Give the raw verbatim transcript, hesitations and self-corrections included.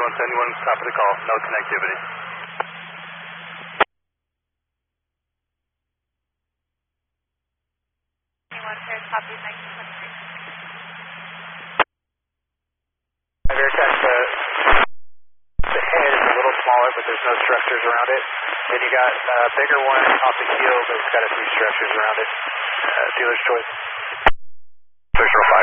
one seventy-one, top of the call, no connectivity. Anyone here, copy nineteen twenty-three. Veritas, uh, the head is a little smaller, but there's no structures around it. Then you got a uh, bigger one off the keel, but it's got a few structures around it. Uh, dealer's choice. six zero five.